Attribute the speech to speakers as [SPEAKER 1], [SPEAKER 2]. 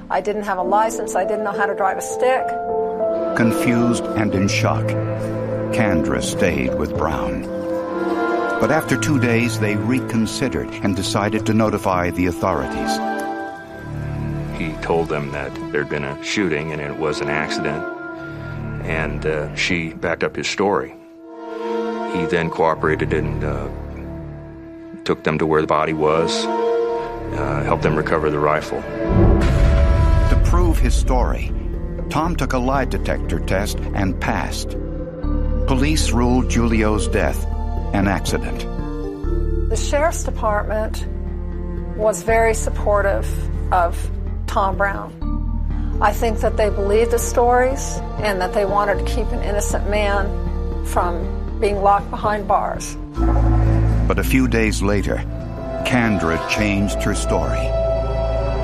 [SPEAKER 1] I didn't have a license. I didn't know how to drive a stick.
[SPEAKER 2] Confused and in shock, Kendra stayed with Brown. But after 2 days, they reconsidered and decided to notify the authorities.
[SPEAKER 3] He told them that there'd been a shooting and it was an accident, and she backed up his story. He then cooperated and took them to where the body was, helped them recover the rifle.
[SPEAKER 2] To prove his story, Tom took a lie detector test and passed. Police ruled Julio's death an accident.
[SPEAKER 1] The Sheriff's Department was very supportive of Tom Brown. I think that they believed the stories and that they wanted to keep an innocent man from being locked behind bars.
[SPEAKER 2] But a few days later, Kendra changed her story.